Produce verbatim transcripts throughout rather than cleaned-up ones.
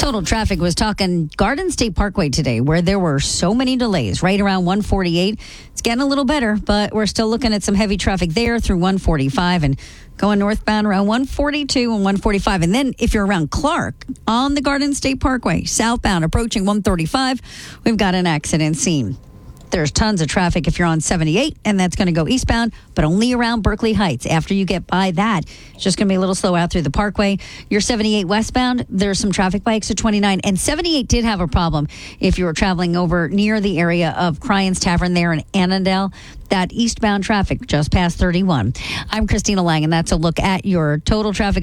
Total Traffic was talking Garden State Parkway today, where there were so many delays, right around one forty-eight. It's getting a little better, but we're still looking at some heavy traffic there through one forty-five and going northbound around one forty-two and one forty-five. And then if you're around Clark on the Garden State Parkway, southbound approaching one thirty-five, we've got an accident scene. There's tons of traffic if you're on seventy-eight, and that's going to go eastbound, but only around Berkeley Heights. After you get by that, it's just going to be a little slow out through the Parkway. You're seventy-eight westbound, there's some traffic by exit twenty-nine, and seventy-eight did have a problem if you were traveling over near the area of Cryan's Tavern there in Annandale. That eastbound traffic just past thirty-one. I'm Christina Lang, and that's a look at your total traffic.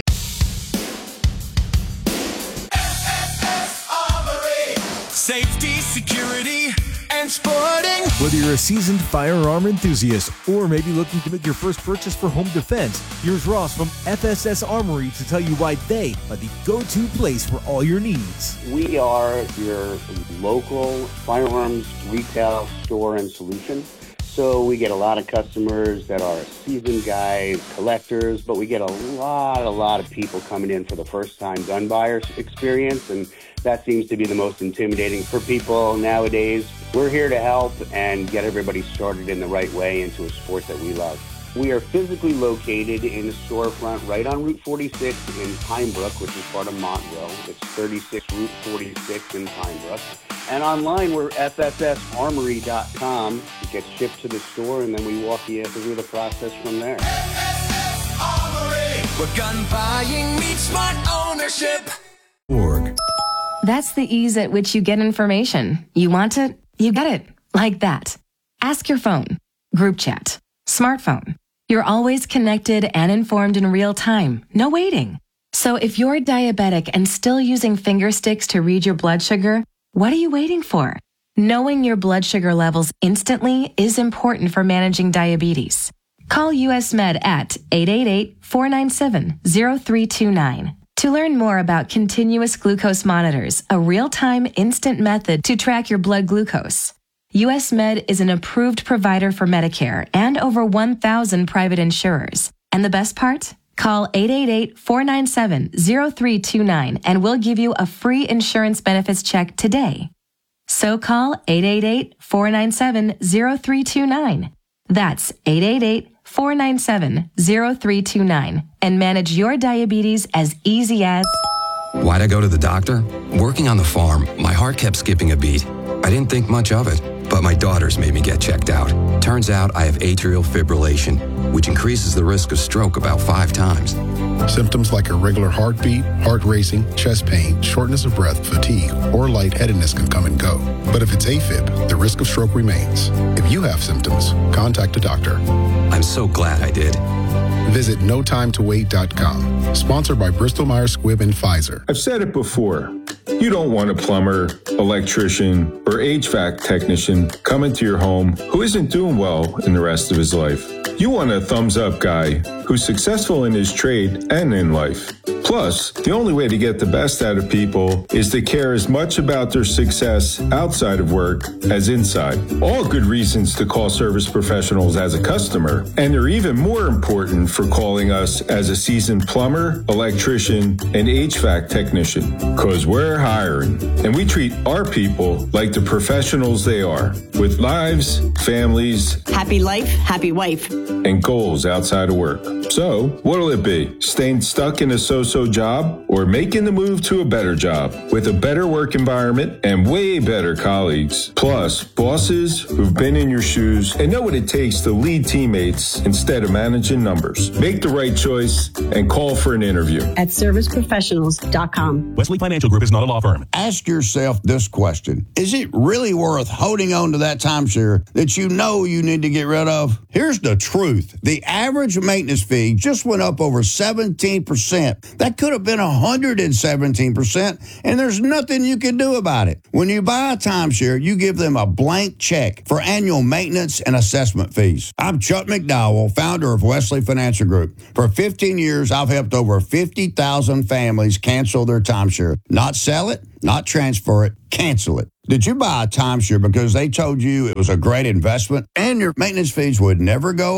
Safety, security, and sporting. Whether you're a seasoned firearm enthusiast or maybe looking to make your first purchase for home defense, here's Ross from F S S Armory to tell you why they are the go-to place for all your needs. We are your local firearms retail store and solution. So we get a lot of customers that are seasoned guys, collectors, but we get a lot, a lot of people coming in for the first time gun buyers experience, and that seems to be the most intimidating for people nowadays. We're here to help and get everybody started in the right way into a sport that we love. We are physically located in the storefront right on Route forty-six in Pine Brook, which is part of Montville. It's thirty-six Route forty-six in Pine Brook. And online, we're F S S armory dot com. It gets shipped to the store, and then we walk you through the process from there. F S S Armory, where gun buying meets smart ownership. Org. That's the ease at which you get information. You want it, you get it. Like that. Ask your phone. Group chat. Smartphone. You're always connected and informed in real time. No waiting. So if you're diabetic and still using finger sticks to read your blood sugar, what are you waiting for? Knowing your blood sugar levels instantly is important for managing diabetes. Call U S Med at eight eight eight, four nine seven, zero three two nine. To learn more about continuous glucose monitors, a real-time instant method to track your blood glucose. U S Med is an approved provider for Medicare and over one thousand private insurers. And the best part? Call eight eight eight, four nine seven, zero three two nine and we'll give you a free insurance benefits check today. So call eight eight eight, four nine seven, zero three two nine. That's eight eight eight, four nine seven, zero three two nine and manage your diabetes as easy as... Why'd I go to the doctor? Working on the farm, my heart kept skipping a beat. I didn't think much of it, but my daughters made me get checked out. Turns out I have atrial fibrillation, which increases the risk of stroke about five times. Symptoms like irregular heartbeat, heart racing, chest pain, shortness of breath, fatigue, or lightheadedness can come and go. But if it's AFib, the risk of stroke remains. If you have symptoms, contact a doctor. I'm so glad I did. Visit no time to wait dot com. Sponsored by Bristol Myers Squibb and Pfizer. I've said it before. You don't want a plumber, electrician, or H V A C technician coming to your home who isn't doing well in the rest of his life. You want a thumbs-up guy who's successful in his trade and in life. Plus, the only way to get the best out of people is to care as much about their success outside of work as inside. All good reasons to call Service Professionals as a customer, and they're even more important for calling us as a seasoned plumber, electrician, and H V A C technician. Because we're hiring, and we treat our people like the professionals they are, with lives, families, happy life, happy wife, and goals outside of work. So, what'll it be? Staying stuck in a so-so job or making the move to a better job with a better work environment and way better colleagues? Plus, bosses who've been in your shoes and know what it takes to lead teammates instead of managing numbers. Make the right choice and call for an interview at service professionals dot com. Wesley Financial Group is not a law firm. Ask yourself this question. Is it really worth holding on to that timeshare that you know you need to get rid of? Here's the truth. The average maintenance fee just went up over seventeen percent. That could have been one hundred seventeen percent, and there's nothing you can do about it. When you buy a timeshare, you give them a blank check for annual maintenance and assessment fees. I'm Chuck McDowell, founder of Wesley Financial Group. For fifteen years, I've helped over fifty thousand families cancel their timeshare. Not sell it, not transfer it, cancel it. Did you buy a timeshare because they told you it was a great investment and your maintenance fees would never go up?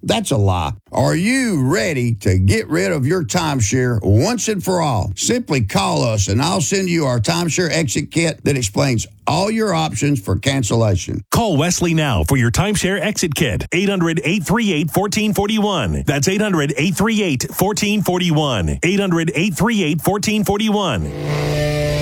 That's a lie. Are you ready to get rid of your timeshare once and for all? Simply call us and I'll send you our timeshare exit kit that explains all your options for cancellation. Call Wesley now for your timeshare exit kit. eight hundred, eight three eight, one four four one. That's eight hundred, eight three eight, one four four one. eight hundred, eight three eight, one four four one.